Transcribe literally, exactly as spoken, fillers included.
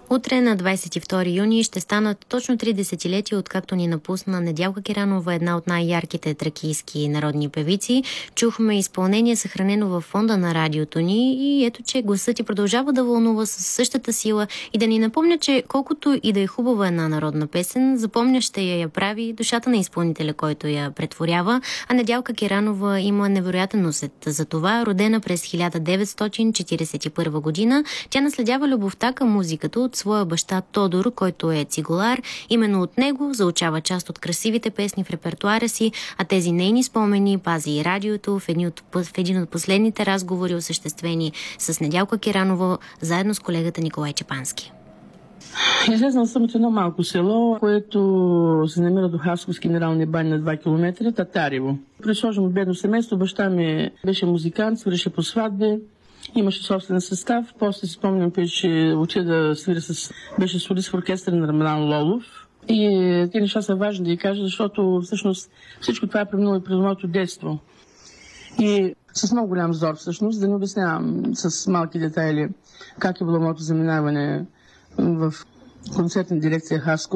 Утре на двадесет и втори юни ще станат точно три десетилетия, откакто ни напусна Недялка Киранова, една от най-ярките тракийски народни певици. Чухме изпълнение, съхранено във фонда на радиото ни, и ето, че гласът ти продължава да вълнува със същата сила и да ни напомня, че колкото и да е хубава една народна песен, запомняща я я прави душата на изпълнителя, който я претворява. А Недялка Киранова има невероятен усет за това. Родена през хиляда деветстотин четиридесет и първа година, тя наследява любовта към музиката от своя баща Тодор, който е цигулар. Именно от него заучава част от красивите песни в репертуара си, а тези нейни спомени пази и радиото в един от, в един от последните разговори, осъществени с Недялка Киранова, заедно с колегата Николай Чепански. Излезнал съм от едно малко село, което се намира до Хасковски минерални бани на два километра, Татарево. Произхождам от бедно семейство, баща ми беше музикант, свиреше по сватби. Имаше собствен състав. После си спомням, че учи да свири с... беше солист в оркестър на Рамадан Лолов. И тези неща са важни да ги кажа, защото всъщност всичко това е преминало и през моето детство. И с много голям зор всъщност, да не обяснявам с малки детайли как е било моето заминаване в концертна дирекция Хаско.